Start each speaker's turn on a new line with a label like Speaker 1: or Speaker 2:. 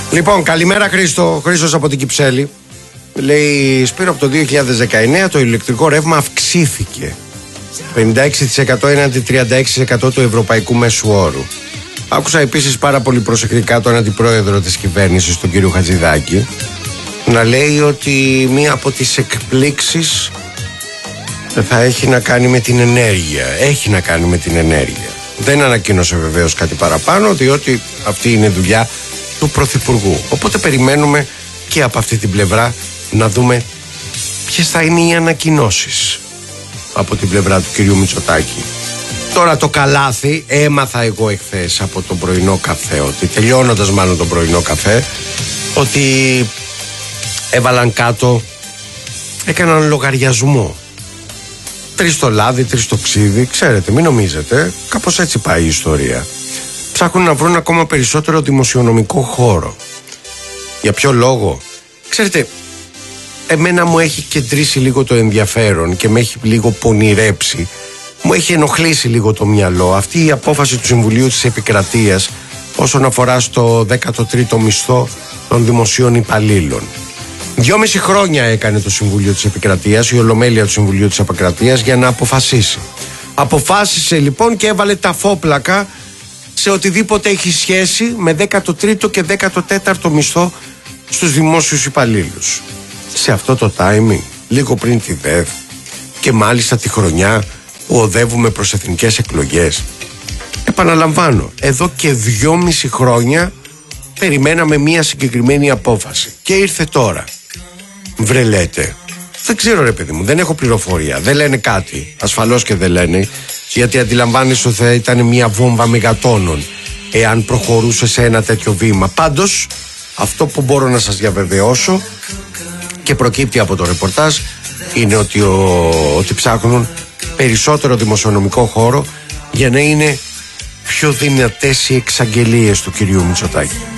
Speaker 1: Λοιπόν, καλημέρα Χρήστο. Χρήστος από την Κυψέλη. Λέει, Σπύρο, από το 2019 το ηλεκτρικό ρεύμα αυξήθηκε 56% έναντι 36% του ευρωπαϊκού μέσου όρου. Άκουσα επίσης πάρα πολύ προσεκτικά τον αντιπρόεδρο της κυβέρνησης, τον κύριο Χατζηδάκη, να λέει ότι μία από τις εκπλήξεις θα έχει να κάνει με την ενέργεια. Έχει να κάνει με την ενέργεια. Δεν ανακοίνωσε βεβαίως κάτι παραπάνω, διότι αυτή είναι δουλειά του Πρωθυπουργού. Οπότε περιμένουμε και από αυτή την πλευρά να δούμε ποιες θα είναι οι ανακοινώσεις από την πλευρά του κυρίου Μητσοτάκη. Τώρα το καλάθι, έμαθα εγώ εχθές από τον πρωινό καφέ, ότι τελειώνοντας μάλλον τον πρωινό καφέ, ότι έβαλαν κάτω, έκαναν λογαριασμό. 3 στο λάδι, 3 στο ξύδι, ξέρετε, μην νομίζετε, κάπως έτσι πάει η ιστορία. Ψάχνουν να βρουν ακόμα περισσότερο δημοσιονομικό χώρο. Για ποιο λόγο? Ξέρετε, εμένα μου έχει κεντρήσει λίγο το ενδιαφέρον και με έχει λίγο πονηρέψει. Μου έχει ενοχλήσει λίγο το μυαλό αυτή η απόφαση του Συμβουλίου της Επικρατείας όσον αφορά στο 13ο μισθό των δημοσίων υπαλλήλων. 2,5 χρόνια έκανε το Συμβούλιο της Επικρατείας, η Ολομέλεια του Συμβουλίου της Επικρατείας, για να αποφασίσει. Αποφάσισε λοιπόν και έβαλε τα φόπλακα σε οτιδήποτε έχει σχέση με 13ο και 14ο μισθό στους δημόσιους υπαλλήλους. Σε αυτό το timing, λίγο πριν τη ΔΕΔ και μάλιστα τη χρονιά που οδεύουμε προς εθνικές εκλογές. Επαναλαμβάνω, εδώ και 2,5 χρόνια περιμέναμε μία συγκεκριμένη απόφαση και ήρθε τώρα. Βρε λέτε, δεν ξέρω ρε παιδί μου, δεν έχω πληροφορία, δεν λένε κάτι, ασφαλώς και δεν λένε, γιατί αντιλαμβάνεσαι ότι θα ήταν μία βόμβα μεγατόνων εάν προχωρούσε σε ένα τέτοιο βήμα. Πάντως, αυτό που μπορώ να σας διαβεβαιώσω και προκύπτει από το ρεπορτάζ είναι ότι ψάχνουν περισσότερο δημοσιονομικό χώρο για να είναι πιο δυνατές οι εξαγγελίες του κυρίου Μητσοτάκη.